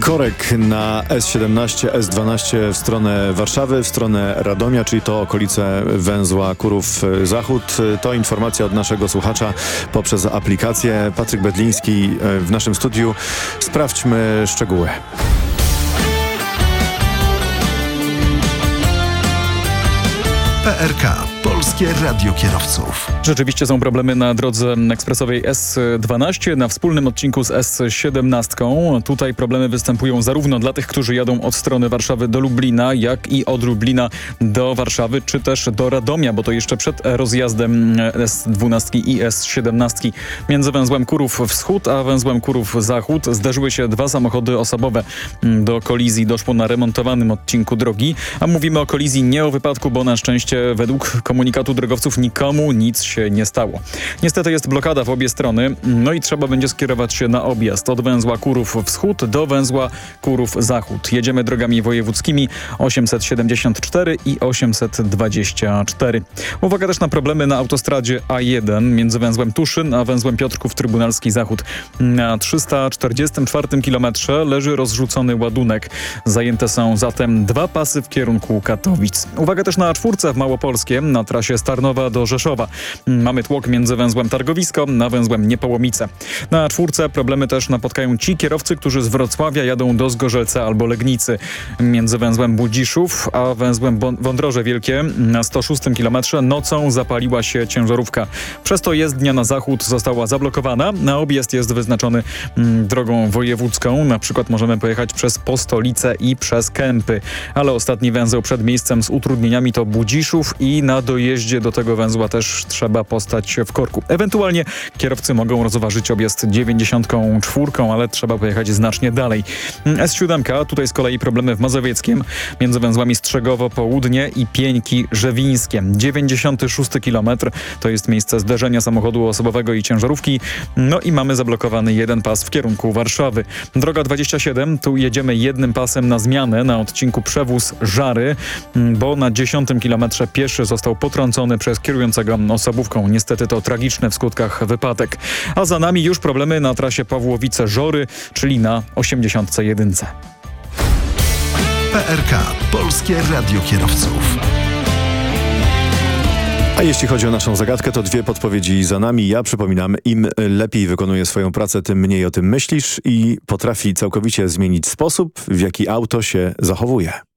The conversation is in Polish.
Korek na S17, S12 w stronę Warszawy, w stronę Radomia, czyli to okolice węzła Kurów-Zachód. To informacja od naszego słuchacza poprzez aplikację. Patryk Bedliński w naszym studiu. Sprawdźmy szczegóły. PRK. Polskie Radio Kierowców. Rzeczywiście są problemy na drodze ekspresowej S12 na wspólnym odcinku z S17. Tutaj problemy występują zarówno dla tych, którzy jadą od strony Warszawy do Lublina, jak i od Lublina do Warszawy, czy też do Radomia, bo to jeszcze przed rozjazdem S12 i S17. Między węzłem Kurów-Wschód a węzłem Kurów-Zachód zderzyły się dwa samochody osobowe. Do kolizji doszło na remontowanym odcinku drogi, a mówimy o kolizji, nie o wypadku, bo na szczęście według komunikatu drogowców nikomu nic się nie stało. Niestety jest blokada w obie strony, no i trzeba będzie skierować się na objazd od węzła Kurów-Wschód do węzła Kurów-Zachód. Jedziemy drogami wojewódzkimi 874 i 824. Uwaga też na problemy na autostradzie A1 między węzłem Tuszyn a węzłem Piotrków Trybunalski Zachód. Na 344 kilometrze leży rozrzucony ładunek. Zajęte są zatem dwa pasy w kierunku Katowic. Uwaga też na A4 w Małopolskie na trasie Starnowa do Rzeszowa. Mamy tłok między węzłem Targowisko a węzłem Niepołomice. Na A4 problemy też napotkają ci kierowcy, którzy z Wrocławia jadą do Zgorzelca albo Legnicy. Między węzłem Budziszów a węzłem Wądroże Wielkie na 106 kilometrze nocą zapaliła się ciężarówka. Przez to jezdnia na zachód została zablokowana. Na objazd jest wyznaczony drogą wojewódzką. Na przykład możemy pojechać przez Postolicę i przez Kępy. Ale ostatni węzeł przed miejscem z utrudnieniami to Budziszów i na dojeździe do tego węzła też trzeba postać w korku. Ewentualnie kierowcy mogą rozważyć objazd 94, ale trzeba pojechać znacznie dalej. S7, tutaj z kolei problemy w Mazowieckiem, między węzłami Strzegowo Południe i Pieńki Żewińskie. 96 km to jest miejsce zderzenia samochodu osobowego i ciężarówki. No i mamy zablokowany jeden pas w kierunku Warszawy. Droga 27, tu jedziemy jednym pasem na zmianę na odcinku Przewóz Żary, bo na 10 kilometrze pieszy został potrącony przez kierującego osobówką. Niestety to tragiczny w skutkach wypadek. A za nami już problemy na trasie Pawłowice-Żory, czyli na 81. PRK. Polskie Radio Kierowców. A jeśli chodzi o naszą zagadkę, to dwie podpowiedzi za nami. Ja przypominam, im lepiej wykonuje swoją pracę, tym mniej o tym myślisz i potrafi całkowicie zmienić sposób, w jaki auto się zachowuje.